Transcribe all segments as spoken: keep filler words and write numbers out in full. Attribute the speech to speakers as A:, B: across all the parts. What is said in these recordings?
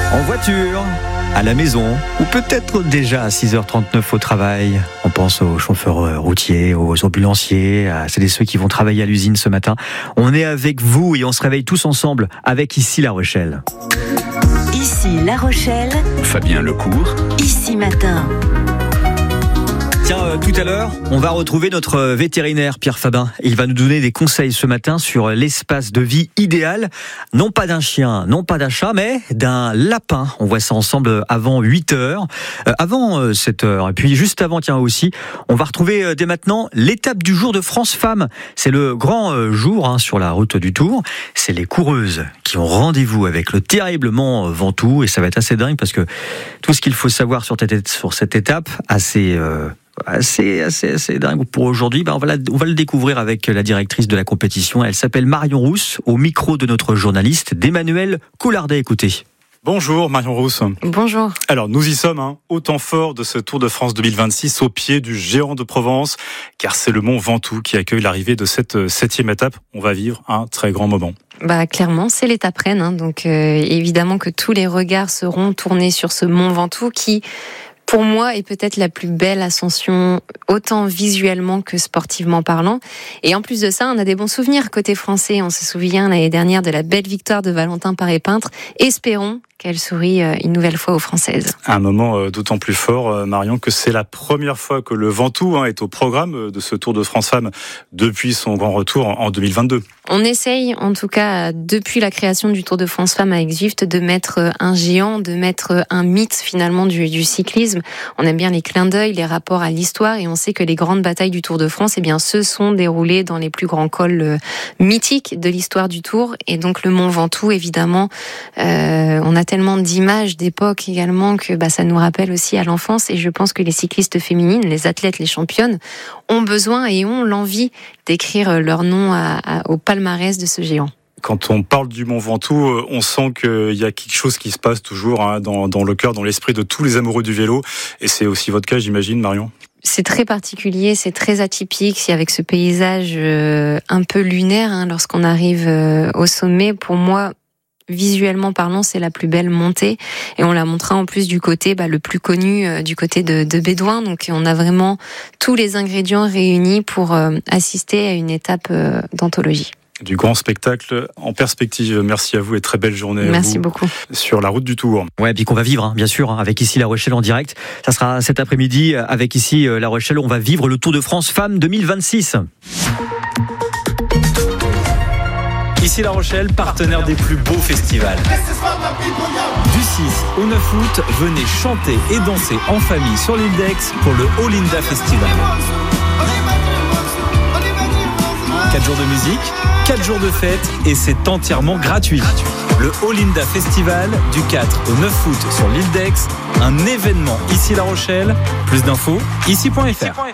A: En voiture, à la maison, ou peut-être déjà à six heures trente-neuf au travail. On pense aux chauffeurs routiers, aux ambulanciers, à celles et ceux qui vont travailler à l'usine ce matin. On est avec vous et on se réveille tous ensemble avec Ici La Rochelle.
B: Ici La Rochelle.
C: Fabien Lecourt.
B: Ici Matin.
A: Tiens, euh, tout à l'heure, on va retrouver notre vétérinaire Pierre Fabin. Il va nous donner des conseils ce matin sur l'espace de vie idéal, non pas d'un chien, non pas d'un chat, mais d'un lapin. On voit ça ensemble avant huit heures, euh, avant euh, sept heures. Et puis juste avant, tiens aussi, on va retrouver euh, dès maintenant l'étape du jour de France Femmes. C'est le grand euh, jour hein, sur la route du Tour. C'est les coureuses qui ont rendez-vous avec le terrible Mont Ventoux. Et ça va être assez dingue parce que tout ce qu'il faut savoir sur cette, sur cette étape, assez... Euh, Assez, assez, assez dingue pour aujourd'hui. Ben on, va la, on va le découvrir avec la directrice de la compétition. Elle s'appelle Marion Rousse, au micro de notre journaliste d'Emmanuel Coulardet. Écoutez.
D: Bonjour Marion Rousse.
E: Bonjour.
D: Alors nous y sommes, hein, au temps fort de ce Tour de France deux mille vingt-six, au pied du géant de Provence, car c'est le Mont Ventoux qui accueille l'arrivée de cette septième étape. On va vivre un très grand moment.
E: Bah clairement, c'est l'étape reine, hein, donc euh, évidemment que tous les regards seront tournés sur ce Mont Ventoux qui, pour moi, est peut-être la plus belle ascension, autant visuellement que sportivement parlant. Et en plus de ça, on a des bons souvenirs côté français. On se souvient l'année dernière de la belle victoire de Valentin Paré-Peintre. Espérons qu'elle sourit une nouvelle fois aux Françaises.
D: Un moment d'autant plus fort, Marion, que c'est la première fois que le Ventoux hein, est au programme de ce Tour de France Femmes depuis son grand retour en deux mille vingt-deux.
E: On essaye, en tout cas, depuis la création du Tour de France Femmes avec Zwift, de mettre un géant, de mettre un mythe finalement du, du cyclisme. On aime bien les clins d'œil, les rapports à l'histoire, et on sait que les grandes batailles du Tour de France, eh bien, se sont déroulées dans les plus grands cols euh, mythiques de l'histoire du Tour. Et donc le Mont Ventoux, évidemment, euh, on a tellement d'images d'époque également que bah, ça nous rappelle aussi à l'enfance. Et je pense que les cyclistes féminines, les athlètes, les championnes, ont besoin et ont l'envie d'écrire leur nom à, à, au palmarès de ce géant.
D: Quand on parle du Mont Ventoux, on sent qu'il y a quelque chose qui se passe toujours hein, dans, dans le cœur, dans l'esprit de tous les amoureux du vélo. Et c'est aussi votre cas, j'imagine, Marion ?
E: C'est très particulier, c'est très atypique, c'est avec ce paysage euh, un peu lunaire hein, lorsqu'on arrive euh, au sommet. Pour moi, visuellement parlant, c'est la plus belle montée, et on la montrera en plus du côté bah, le plus connu, euh, du côté de, de Bédouin. Donc on a vraiment tous les ingrédients réunis pour euh, assister à une étape euh, d'anthologie.
D: Du grand spectacle en perspective. Merci à vous et très belle journée.
E: Merci
D: à vous
E: beaucoup.
D: Sur la route du Tour.
A: Ouais, puis qu'on va vivre, hein, bien sûr, hein, avec Ici La Rochelle en direct. Ça sera cet après-midi avec Ici La Rochelle. On va vivre le Tour de France Femmes deux mille vingt-six.
F: Ici La Rochelle, partenaire des plus beaux festivals. Du six au neuf août, venez chanter et danser en famille sur l'île d'Aix pour le Olinda Festival. quatre jours de musique, quatre jours de fête et c'est entièrement gratuit. Le Olinda Festival du quatre au neuf août sur l'île d'Aix, un événement Ici La Rochelle. Plus d'infos, ici point f r.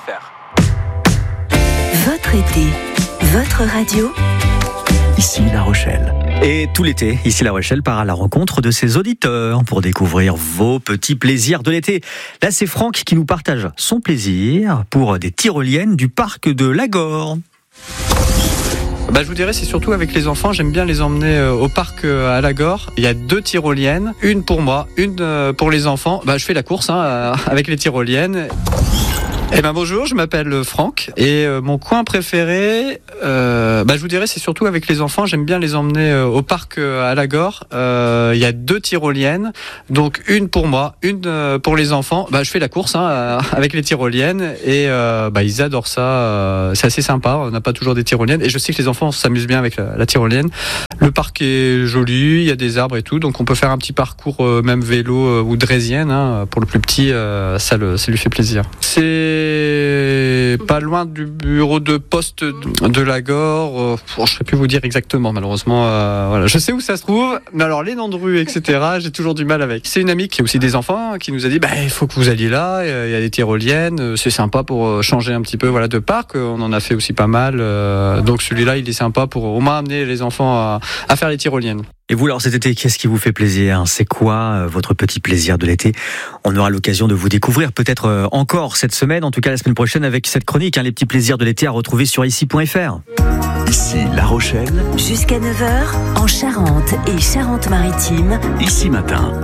B: Votre été, votre radio.
A: Ici La Rochelle. Et tout l'été, Ici La Rochelle part à la rencontre de ses auditeurs pour découvrir vos petits plaisirs de l'été. Là, c'est Franck qui nous partage son plaisir pour des tyroliennes du parc de Lagore.
G: Bah, je vous dirais, c'est surtout avec les enfants. J'aime bien les emmener au parc à Lagore. Il y a deux tyroliennes, une pour moi, une pour les enfants. Bah, je fais la course hein, avec les tyroliennes. Eh ben bonjour, je m'appelle Franck et euh, mon coin préféré, euh, bah je vous dirais, c'est surtout avec les enfants. J'aime bien les emmener euh, au parc euh, à Lagore. Euh, il y a deux tyroliennes, donc une pour moi, une euh, pour les enfants. Bah je fais la course hein, avec les tyroliennes et euh, bah ils adorent ça. Euh, c'est assez sympa. On n'a pas toujours des tyroliennes et je sais que les enfants s'amusent bien avec la, la tyrolienne. Le parc est joli, il y a des arbres et tout, donc on peut faire un petit parcours euh, même vélo euh, ou draisienne hein, pour le plus petit. Euh, ça, le, ça lui fait plaisir. C'est pas loin du bureau de poste de Lagore. Euh, je ne saurais plus vous dire exactement, malheureusement. Euh, voilà. Je sais où ça se trouve, mais alors les noms de rue, et cetera, j'ai toujours du mal avec. C'est une amie qui a aussi des enfants qui nous a dit bah, il faut que vous alliez là, il y a des tyroliennes, c'est sympa pour changer un petit peu voilà, de parc. On en a fait aussi pas mal. Euh, donc celui-là, il est sympa pour au moins amener les enfants à, à faire les tyroliennes.
A: Et vous, alors cet été, qu'est-ce qui vous fait plaisir ? C'est quoi euh, votre petit plaisir de l'été ? On aura l'occasion de vous découvrir peut-être euh, encore cette semaine, en tout cas la semaine prochaine avec cette chronique, hein, les petits plaisirs de l'été à retrouver sur ici point f r.
C: Ici La Rochelle.
B: Jusqu'à neuf heures, en Charente et Charente-Maritime.
C: Ici Matin.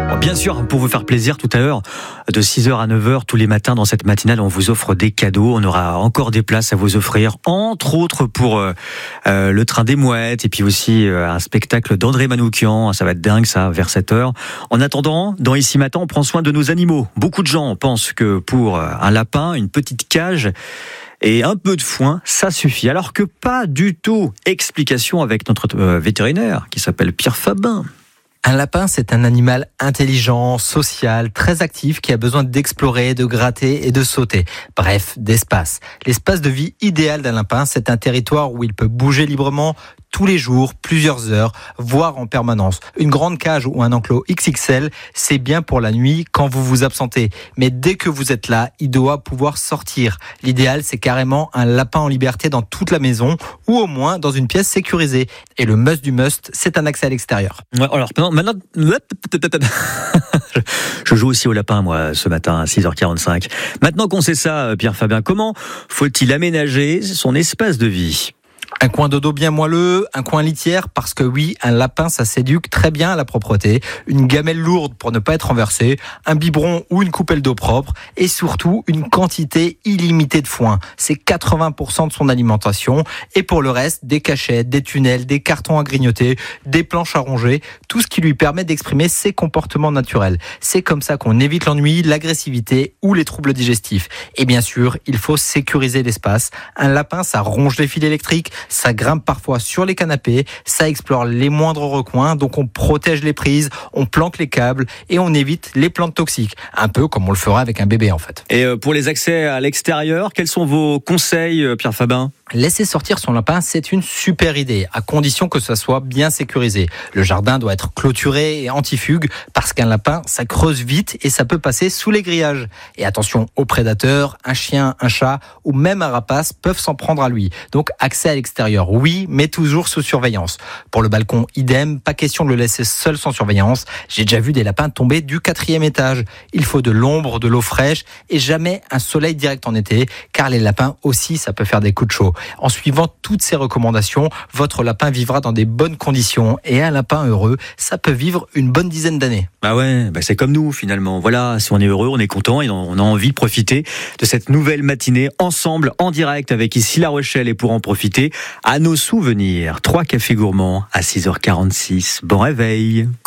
A: Bien sûr, pour vous faire plaisir tout à l'heure, de six heures à neuf heures tous les matins dans cette matinale, on vous offre des cadeaux. On aura encore des places à vous offrir, entre autres pour euh, euh, le train des mouettes et puis aussi euh, un spectacle d'André Manoukian. Ça va être dingue ça, vers sept heures. En attendant, dans Ici Matin, on prend soin de nos animaux. Beaucoup de gens pensent que pour un lapin, une petite cage et un peu de foin, ça suffit. Alors que pas du tout. Explication avec notre euh, vétérinaire qui s'appelle Pierre Fabin.
H: Un lapin, c'est un animal intelligent, social, très actif, qui a besoin d'explorer, de gratter et de sauter. Bref, d'espace. L'espace de vie idéal d'un lapin, c'est un territoire où il peut bouger librement tous les jours, plusieurs heures, voire en permanence. Une grande cage ou un enclos X X L, c'est bien pour la nuit quand vous vous absentez. Mais dès que vous êtes là, il doit pouvoir sortir. L'idéal, c'est carrément un lapin en liberté dans toute la maison ou au moins dans une pièce sécurisée. Et le must du must, c'est un accès à l'extérieur.
A: Ouais, alors maintenant, je joue aussi au lapin, moi, ce matin à six heures quarante-cinq. Maintenant qu'on sait ça, Pierre Fabin, comment faut-il aménager son espace de vie ?
H: Un coin dodo bien moelleux, un coin litière, parce que oui, un lapin, ça s'éduque très bien à la propreté, une gamelle lourde pour ne pas être renversée, un biberon ou une coupelle d'eau propre, et surtout une quantité illimitée de foin. C'est quatre-vingts pour cent de son alimentation, et pour le reste, des cachettes, des tunnels, des cartons à grignoter, des planches à ronger, tout ce qui lui permet d'exprimer ses comportements naturels. C'est comme ça qu'on évite l'ennui, l'agressivité ou les troubles digestifs. Et bien sûr, il faut sécuriser l'espace. Un lapin, ça ronge les fils électriques, ça grimpe parfois sur les canapés, ça explore les moindres recoins, donc on protège les prises, on planque les câbles et on évite les plantes toxiques. Un peu comme on le fera avec un bébé en fait.
A: Et pour les accès à l'extérieur, quels sont vos conseils, Pierre Fabin ?
H: Laisser sortir son lapin, c'est une super idée, à condition que ça soit bien sécurisé. Le jardin doit être clôturé et anti-fugue, parce qu'un lapin, ça creuse vite et ça peut passer sous les grillages. Et attention aux prédateurs, un chien, un chat ou même un rapace peuvent s'en prendre à lui. Donc accès à l'extérieur, oui, mais toujours sous surveillance. Pour le balcon, idem, pas question de le laisser seul sans surveillance. J'ai déjà vu des lapins tomber du quatrième étage. Il faut de l'ombre, de l'eau fraîche et jamais un soleil direct en été, car les lapins aussi, ça peut faire des coups de chaud. En suivant toutes ces recommandations, votre lapin vivra dans des bonnes conditions. Et un lapin heureux, ça peut vivre une bonne dizaine d'années.
A: Bah ouais, bah c'est comme nous finalement. Voilà, si on est heureux, on est content et on a envie de profiter de cette nouvelle matinée ensemble, en direct avec Ici La Rochelle. Et pour en profiter, à nos souvenirs, trois cafés gourmands à six heures quarante-six. Bon réveil.